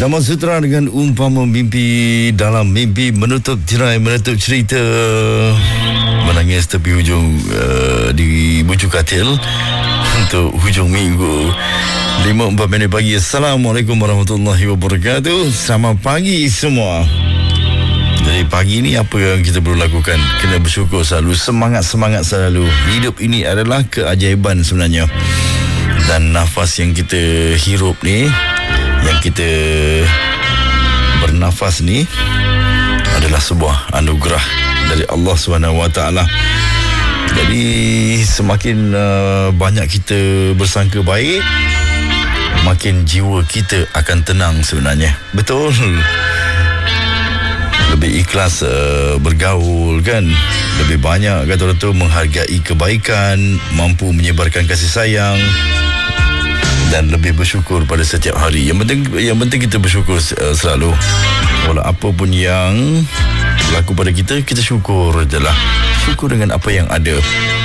Dhamma Sutra dengan umpama mimpi, dalam mimpi menutup tirai, menutup cerita, menangis tepi hujung di bujuk katil untuk hujung minggu 5-4 minit pagi. Assalamualaikum warahmatullahi wabarakatuh. Selamat pagi semua. Jadi pagi ni apa yang kita perlu lakukan? Kena bersyukur selalu, semangat selalu. Hidup ini adalah keajaiban sebenarnya. Dan nafas yang kita hirup ni, yang kita bernafas ni adalah sebuah anugerah dari Allah SWT. Jadi semakin banyak kita bersangka baik, makin jiwa kita akan tenang sebenarnya. Betul. Lebih ikhlas bergaul kan. Lebih banyak kata orang tu menghargai kebaikan, mampu menyebarkan kasih sayang dan lebih bersyukur pada setiap hari. Yang penting kita bersyukur selalu. Walau apa pun yang berlaku pada kita, kita syukur je lah. Syukur dengan apa yang ada.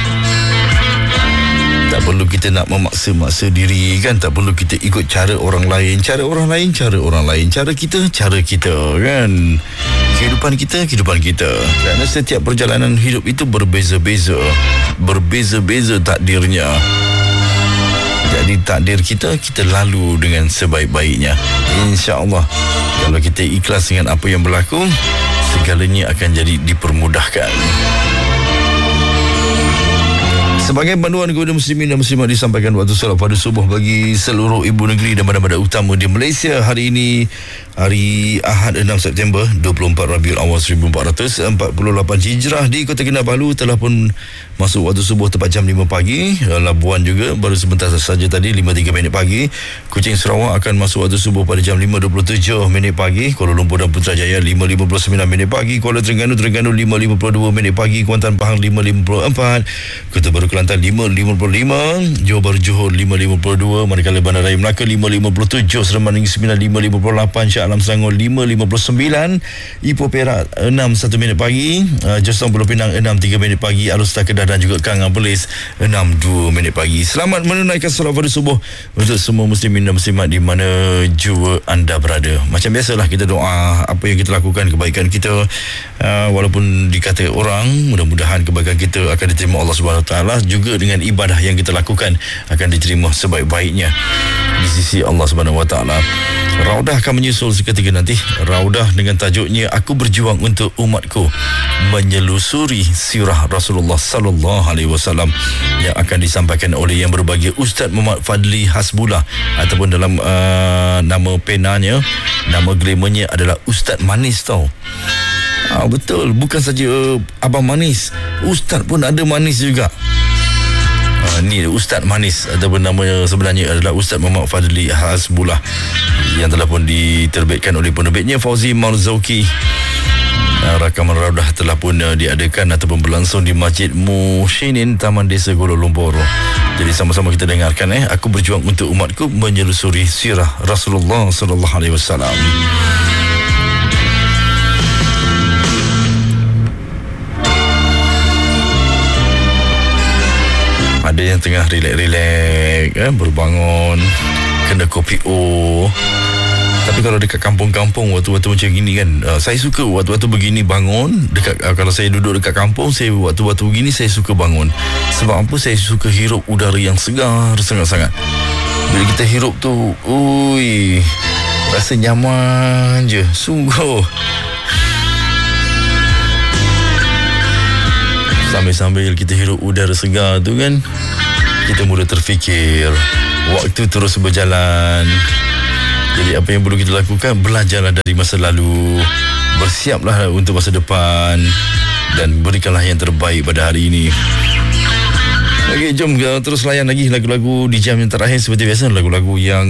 Tak perlu kita nak memaksa-maksa diri kan. Tak perlu kita ikut cara orang lain. Cara orang lain. Cara kita kan. Kehidupan kita. Kerana setiap perjalanan hidup itu berbeza-beza. Berbeza-beza takdirnya. Jadi takdir kita lalu dengan sebaik-baiknya. InsyaAllah. Kalau kita ikhlas dengan apa yang berlaku, segalanya akan jadi dipermudahkan. Sebagai panduan kepada muslimin dan muslimat, disampaikan waktu solat pada subuh bagi seluruh ibu negeri dan bandar-bandar utama di Malaysia. Hari ini hari Ahad 6 September 24 Rabiul Awal 1448 Hijrah. Di Kota Kinabalu telah pun masuk waktu subuh tepat jam 5 pagi. Labuan juga baru sebentar saja tadi 5.3 minit pagi. Kuching Sarawak akan masuk waktu subuh pada jam 5.27 minit pagi. Kuala Lumpur dan Putrajaya 5.59 minit pagi. Kuala Terengganu 5.52 minit pagi. Kuantan Pahang 5.54. Kota Baru Kelantan 5.55. Johor Bahru Johor 5.52. Manakala Bandar Raya Melaka 5.57. Seremban Negeri Sembilan 5.58. Shah Alam Selangor 5.59. Ipoh Perak 6.1 minit pagi. Josong Pulau Pinang 6.3 minit pagi. Alor Setar Kedah dan juga Kangang Perlis 6.2 minit pagi. Selamat menunaikan solat pada subuh untuk semua muslimin dan muslimat di mana jua anda berada. Macam biasalah kita doa apa yang kita lakukan, kebaikan kita, walaupun dikata orang, mudah-mudahan kebaikan kita akan diterima Allah SWT. Juga dengan ibadah yang kita lakukan akan diterima sebaik-baiknya di sisi Allah SWT. Raudah akan menyusul seketika nanti. Raudah dengan tajuknya Aku Berjuang Untuk Umatku, menyelusuri sirah Rasulullah sallallahu alaihi wasallam, yang akan disampaikan oleh yang berbahagia Ustaz Muhammad Fadli Hasbullah, ataupun dalam nama penanya, nama glamournya adalah Ustaz Manis tau. Betul, bukan saja Abang Manis, Ustaz pun ada manis juga. Ni Ustaz Manis, ataupun nama sebenarnya adalah Ustaz Muhammad Fadli Hasbullah, yang telah pun diterbitkan oleh penerbitnya Fauzi Marzauki. Rakaman Raudah telah pun diadakan ataupun berlangsung di Masjid Muhsinin, Taman Desa Kuala Lumpur. Jadi sama-sama kita dengarkan Aku Berjuang Untuk Umatku, menyelusuri sirah Rasulullah sallallahu alaihi wasallam. Ada yang tengah relax, berbangun, kena kopi O. Tapi kalau dekat kampung-kampung, waktu-waktu macam gini kan, saya suka waktu-waktu begini bangun dekat, kalau saya duduk dekat kampung, saya waktu-waktu begini saya suka bangun. Sebab apa? Saya suka hirup udara yang segar sangat-sangat. Bila kita hirup tu, rasa nyaman je, sungguh. Sambil-sambil kita hirup udara segar tu kan, kita mula terfikir, waktu terus berjalan. Jadi apa yang perlu kita lakukan? Belajarlah dari masa lalu, bersiaplah untuk masa depan, dan berikanlah yang terbaik pada hari ini. Okey, jom terus layan lagi lagu-lagu di jam yang terakhir. Seperti biasa, lagu-lagu yang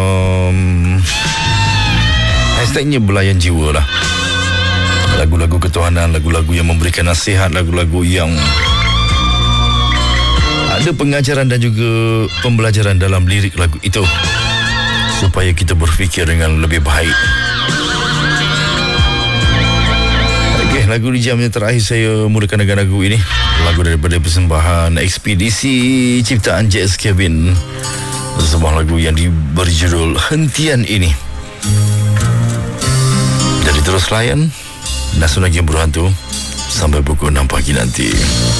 hashtagnya belayan jiwa lah. Lagu-lagu ketuhanan, lagu-lagu yang memberikan nasihat, lagu-lagu yang ada pengajaran dan juga pembelajaran dalam lirik lagu itu, supaya kita berfikir dengan lebih baik. Okey, lagu di jam yang terakhir saya mulakan dengan lagu ini. Lagu daripada persembahan ekspedisi ciptaan J.S. Kevin. Sebuah lagu yang berjudul Hentian Ini. terus layan Nasional Game Berhantu sampai pukul 6 pagi nanti.